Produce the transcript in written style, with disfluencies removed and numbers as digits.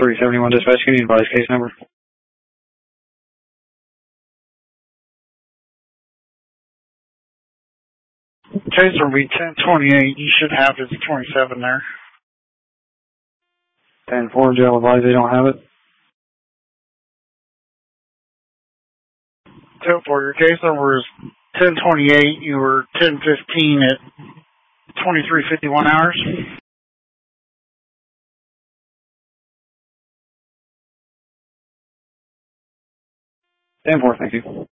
371 dispatch, can you advise case number? Case will be 1028. You should have his 27 there. 10-4, jail advise they don't have it. 10-4, your case number is 1028. You were 1015 at 23:51 hours. 10-4, thank you.